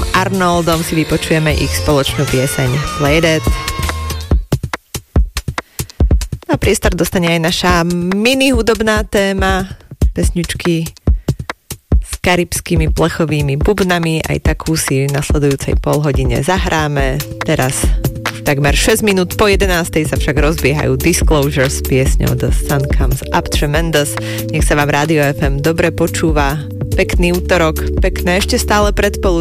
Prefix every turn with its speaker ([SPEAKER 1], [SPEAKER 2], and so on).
[SPEAKER 1] Arnoldom si vypočujeme ich spoločnú pieseň Play Dead. A priestor dostane aj naša mini hudobná téma, pesničky s karibskými plechovými bubnami, aj takú si v nasledujúcej polhodine zahráme. Teraz takmer 6 minút po 11. sa však rozbiehajú Disclosure s piesňou The Sun Comes Up Tremendous. Nech sa vám Rádio FM dobre počúva. Pekný útorok, pekné ešte stále predpoludnie.